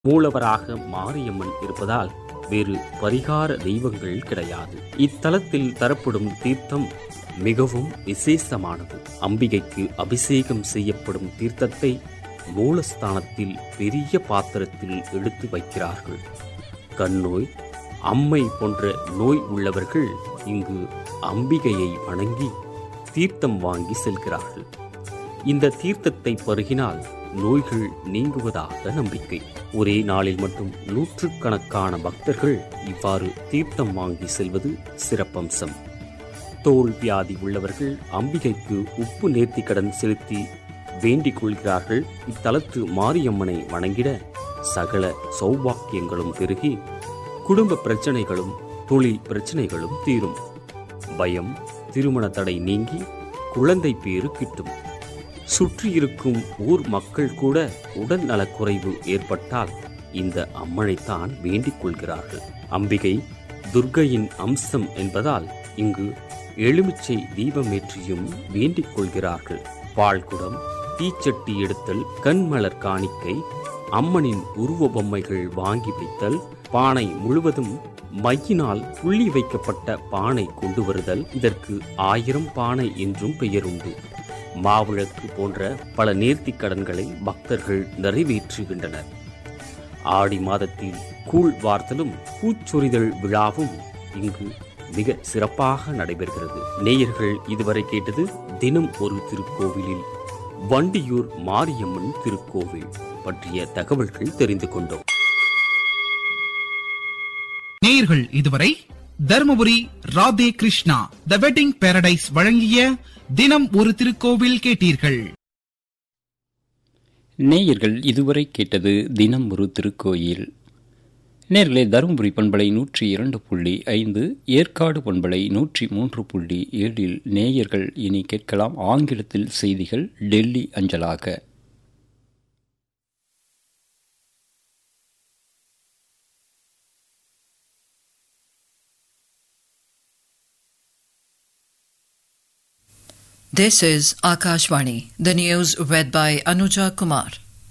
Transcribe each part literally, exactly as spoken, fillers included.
மூலவராக மாரியம்மன் இருப்பதால் வேறு பரிகார தெய்வங்கள் கிடையாது. இத்தலத்தில் தரப்படும் தீர்த்தம் மிகவும் விசேஷமானது. அம்பிகைக்கு அபிஷேகம் செய்யப்படும் தீர்த்தத்தை மூலஸ்தானத்தில் பெரிய பாத்திரத்தில் எடுத்து வைக்கிறார்கள். கண்ணோய், அம்மை போன்ற நோய் உள்ளவர்கள் இங்கு அம்பிகையை வணங்கி தீர்த்தம் வாங்கி செல்கிறார்கள். இந்த தீர்த்தத்தை பருகினால் நோய்கள் நீங்குவதாக நம்பிக்கை. ஒரே நாளில் மட்டும் நூற்றுக்கணக்கான பக்தர்கள் இவ்வாறு தீர்த்தம் வாங்கி செல்வது சிறப்பம்சம். தோல் வியாதி உள்ளவர்கள் அம்பிகைக்கு உப்பு நேர்த்தி கடன் செலுத்தி வேண்டிக் கொள்கிறார்கள். இத்தலத்து மாரியம்மனை வணங்கிட சகல சௌபாக்கியங்களும் பெருகி குடும்ப பிரச்சனைகளும் தொழில் பிரச்சனைகளும் தீரும். பயம், திருமண தடை நீங்கி குழந்தை பேறு கிட்டும். சுற்றியிருக்கும் ஊர் மக்கள் கூட உடல் நலக்குறைவு ஏற்பட்டால் இந்த அம்மனைத்தான் வேண்டிக் கொள்கிறார்கள். அம்பிகை துர்க்கையின் அம்சம் என்பதால் இங்கு எலுமிச்சை தீபமேற்றியும் வேண்டிக் கொள்கிறார்கள். பால்குடம், தீச்சட்டி எடுத்தல், கண்மலர் காணிக்கை, அம்மனின் உருவ பொம்மைகள் வாங்கி வைத்தல், பானை முழுவதும் மையினால் புள்ளி வைக்கப்பட்ட பானை கொண்டு வருதல், இதற்கு ஆயிரம் பானை என்றும் பெயர் உண்டு. மாவிளக்கு போன்ற பல நேர்த்திக் கடன்களை பக்தர்கள் நிறைவேற்றுகின்றனர். ஆடி மாதத்தில் கூழ் வார்த்தலும் பூச்சொரிதல் விழாவும் இங்கு மிக சிறப்பாக நடைபெறுகிறது. நேயர்கள் இதுவரை கேட்டது தினம் ஒரு திருக்கோவிலில் வண்டியூர் மாரியம்மன் திருக்கோவில் பற்றிய தகவல்கள் தெரிந்து கொண்டோம். நேயர்கள் இதுவரை தர்மபுரி ராதே கிருஷ்ணா தி வெட்டிங் பாரடைஸ் வழங்கிய தினம் ஒரு திருக்கோவில் கேட்டீர்கள். நேயர்கள் இதுவரை கேட்டது தினம் ஒரு திருக்கோயில். நேர்களே, தருமபுரி பண்பலை நூற்றி இரண்டு புள்ளி ஐந்து, ஏற்காடு பண்பலை நூற்றி மூன்று புள்ளி ஏழில் நேயர்கள் இனி கேட்கலாம் ஆங்கிலத்தில் செய்திகள் டெல்லி அஞ்சலாக. This is Akashvani, the news read by Anuja Kumar.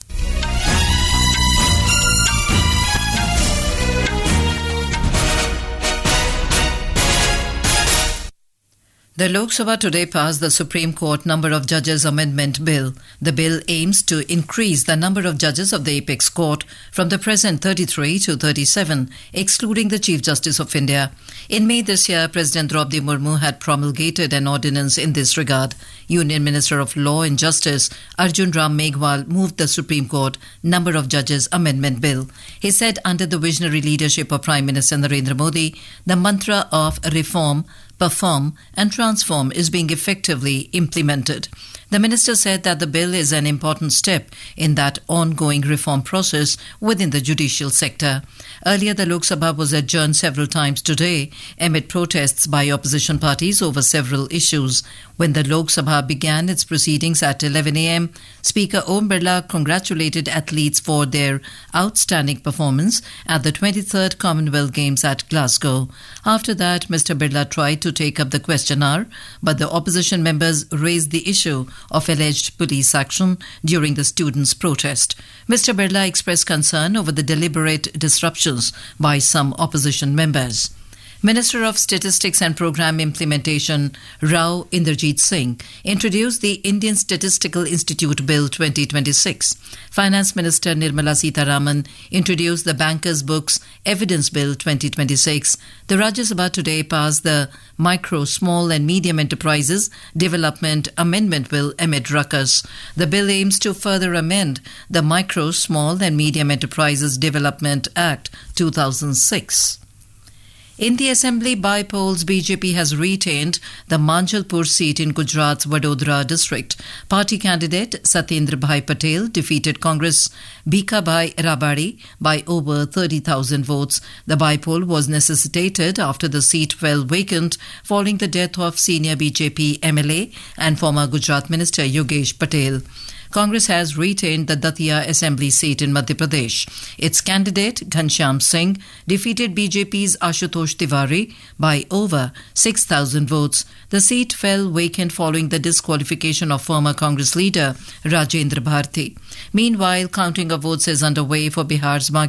The Lok Sabha today passed the Supreme Court Number of Judges Amendment Bill. The bill aims to increase the number of judges of the Apex Court from the present thirty-three to thirty-seven, excluding the Chief Justice of India. In May this year, President Draupadi Murmu had promulgated an ordinance in this regard. Union Minister of Law and Justice Arjun Ram Meghwal moved the Supreme Court Number of Judges Amendment Bill. He said under the visionary leadership of Prime Minister Narendra Modi, the mantra of reform, perform and transform is being effectively implemented. The minister said that the bill is an important step in that ongoing reform process within the judicial sector. Earlier, the Lok Sabha was adjourned several times today amid protests by opposition parties over several issues. When the Lok Sabha began its proceedings at eleven a.m., Speaker Om Birla congratulated athletes for their outstanding performance at the twenty-third Commonwealth Games at Glasgow. After that, Mister Birla tried to take up the question hour, but the opposition members raised the issue of alleged police action during the students' protest. Mister Birla expressed concern over the deliberate disruptions by some opposition members. Minister of Statistics and Programme Implementation Rao Inderjeet Singh introduced the Indian Statistical Institute Bill twenty twenty-six. Finance Minister Nirmala Sitharaman introduced the Bankers' Books Evidence Bill twenty twenty-six. The Rajya Sabha today passed the Micro, Small and Medium Enterprises Development Amendment Bill amid ruckus. The bill aims to further amend the Micro, Small and Medium Enterprises Development Act two thousand six. In the Assembly by-polls, B J P has retained the Manjalpur seat in Gujarat's Vadodara district. Party candidate Satyendra Bhai Patel defeated Congress Bhika Bhai Rabari by over thirty thousand votes. The by-poll was necessitated after the seat fell vacant following the death of senior B J P M L A and former Gujarat Minister Yogesh Patel. Congress has retained the Datia Assembly seat in Madhya Pradesh. Its candidate, Ghanshyam Singh, defeated B J P's Ashutosh Tiwari by over six thousand votes. The seat fell vacant following the disqualification of former Congress leader Rajendra Bharti. Meanwhile, counting of votes is underway for Bihar's